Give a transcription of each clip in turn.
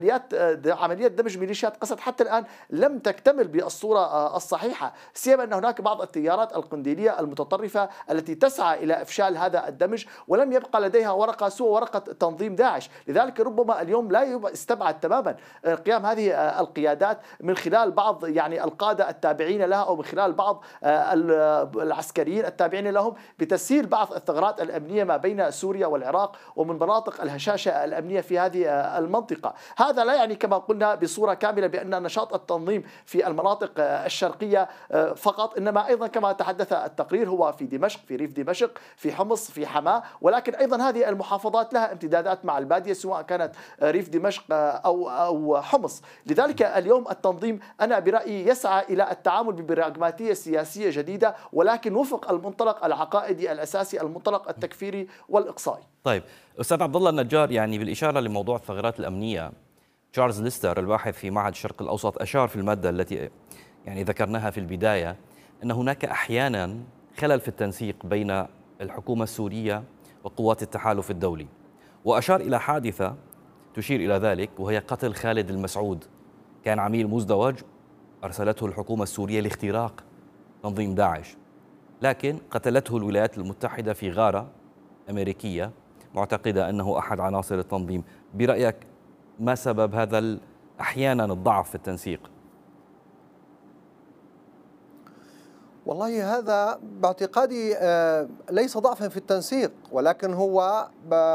عمليات دمج ميليشيات قسد حتى الآن لم تكتمل بالصورة الصحيحة، سيما أن هناك بعض التيارات القنديلية المتطرفة التي تسعى إلى إفشال هذا الدمج، ولم يبقى لديها ورقة سوى ورقة تنظيم داعش. لذلك ربما اليوم لا يستبعد تماما قيام هذه القيادات من خلال بعض القادة التابعين لها أو من خلال بعض العسكريين التابعين لهم بتسهيل بعض الثغرات الأمنية ما بين سوريا والعراق ومن مناطق الهشاشة الأمنية في هذه المنطقة. هذا لا يعني كما قلنا بصورة كاملة بأن نشاط التنظيم في المناطق الشرقية فقط، إنما أيضا كما تحدث التقرير هو في دمشق، في ريف دمشق، في حمص، في حماة، ولكن أيضا هذه المحافظات لها امتدادات مع البادية سواء كانت ريف دمشق أو حمص. لذلك اليوم التنظيم أنا برأيي يسعى إلى التعامل ببراغماتية سياسية جديدة، ولكن وفق المنطلق العقائدي الأساسي، المنطلق التكفيري والإقصائي. طيب أستاذ عبد الله النجار، بالإشارة لموضوع الثغرات الأمنية، تشارلز ليستر الباحث في معهد الشرق الأوسط أشار في المادة التي ذكرناها في البداية أن هناك أحيانا خلل في التنسيق بين الحكومة السورية وقوات التحالف الدولي، وأشار إلى حادثة تشير إلى ذلك، وهي قتل خالد المسعود، كان عميل مزدوج أرسلته الحكومة السورية لاختراق تنظيم داعش، لكن قتلته الولايات المتحدة في غارة أمريكية معتقدة أنه أحد عناصر التنظيم. برأيك ما سبب هذا أحيانا الضعف في التنسيق؟ والله هذا باعتقادي ليس ضعفا في التنسيق، ولكن هو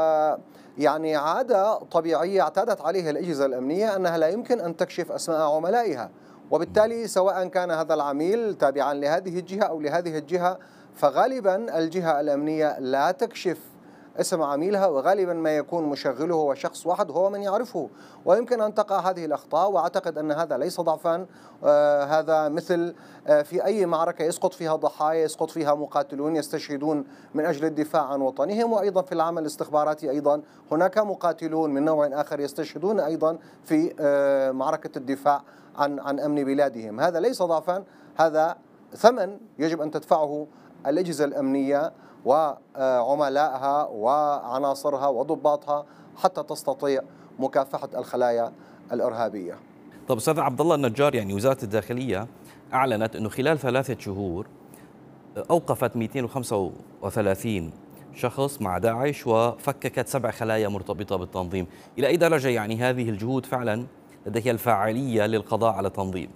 عادة طبيعية اعتادت عليها الأجهزة الأمنية أنها لا يمكن أن تكشف أسماء عملائها، وبالتالي سواء كان هذا العميل تابعا لهذه الجهة أو لهذه الجهة، فغالبا الجهة الأمنية لا تكشف اسم عميلها، وغالبا ما يكون مشغله هو شخص واحد هو من يعرفه، ويمكن أن تقع هذه الأخطاء. وأعتقد أن هذا ليس ضعفا، هذا مثل في أي معركة يسقط فيها ضحايا، يسقط فيها مقاتلون يستشهدون من أجل الدفاع عن وطنهم، وأيضا في العمل الاستخباراتي أيضا هناك مقاتلون من نوع آخر يستشهدون أيضا في معركة الدفاع عن أمن بلادهم. هذا ليس ضعفا، هذا ثمن يجب أن تدفعه الأجهزة الأمنية وعملائها وعناصرها وضباطها حتى تستطيع مكافحة الخلايا الإرهابية. طب أستاذ عبد الله النجار، وزارة الداخلية أعلنت أنه خلال 3 شهور أوقفت 235 شخص مع داعش وفككت 7 خلايا مرتبطة بالتنظيم. إلى أي درجة هذه الجهود فعلا لديها الفاعلية للقضاء على التنظيم؟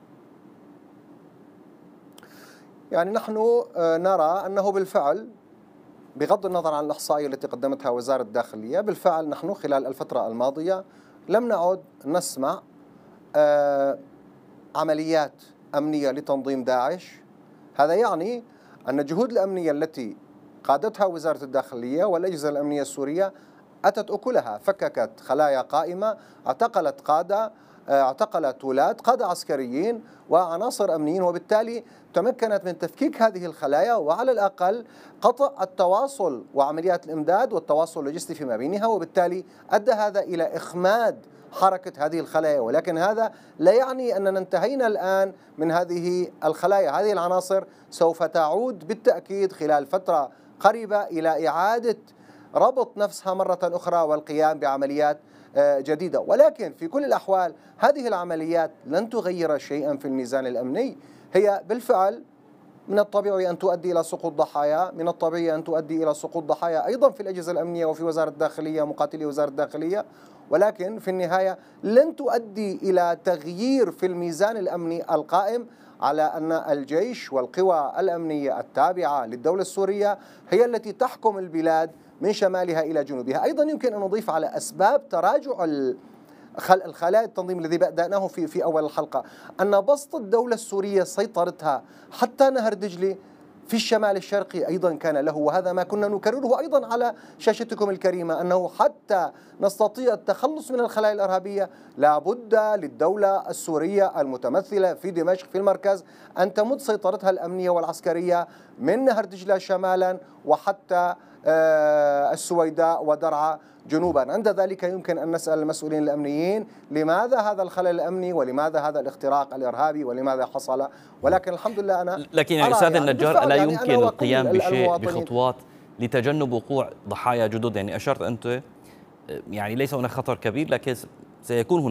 نحن نرى أنه بالفعل، بغض النظر عن الإحصائية التي قدمتها وزارة الداخلية، بالفعل نحن خلال الفترة الماضية لم نعد نسمع عمليات أمنية لتنظيم داعش. هذا يعني أن الجهود الأمنية التي قادتها وزارة الداخلية والأجهزة الأمنية السورية أتت أكلها، فككت خلايا قائمة، اعتقلت قادة، اعتقلت ولاة قادة عسكريين وعناصر أمنيين، وبالتالي تمكنت من تفكيك هذه الخلايا، وعلى الأقل قطع التواصل وعمليات الإمداد والتواصل اللوجستي فيما بينها، وبالتالي أدى هذا إلى إخماد حركة هذه الخلايا. ولكن هذا لا يعني أننا انتهينا الآن من هذه الخلايا. هذه العناصر سوف تعود بالتأكيد خلال فترة قريبة إلى إعادة ربط نفسها مرة أخرى والقيام بعمليات جديدة. ولكن في كل الأحوال هذه العمليات لن تغير شيئا في الميزان الأمني. هي بالفعل من الطبيعي أن تؤدي إلى سقوط ضحايا، من الطبيعي أن تؤدي إلى سقوط ضحايا أيضا في الأجهزة الأمنية وفي وزارة الداخلية، مقاتلي وزارة الداخلية، ولكن في النهاية لن تؤدي إلى تغيير في الميزان الأمني القائم على أن الجيش والقوى الأمنية التابعة للدولة السورية هي التي تحكم البلاد من شمالها إلى جنوبها. أيضا يمكن أن نضيف على أسباب تراجع الخلايا التنظيم الذي بدأناه في أول الحلقة، أن بسط الدولة السورية سيطرتها حتى نهر دجلة في الشمال الشرقي أيضا كان له، وهذا ما كنا نكرره أيضا على شاشتكم الكريمة، أنه حتى نستطيع التخلص من الخلايا الإرهابية لا بد للدولة السورية المتمثلة في دمشق في المركز أن تمد سيطرتها الأمنية والعسكرية من نهر دجلة شمالا وحتى السويداء ودرعا جنوبا. عند ذلك يمكن أن نسأل المسؤولين الأمنيين لماذا هذا الخلل الأمني ولماذا هذا الاختراق الإرهابي ولماذا حصل، ولكن الحمد لله أنا لكن أستاذ النجار ألا يمكن القيام بشيء بخطوات لتجنب وقوع ضحايا جدد؟ أشرت أنت ليس هناك خطر كبير، لكن سيكون هناك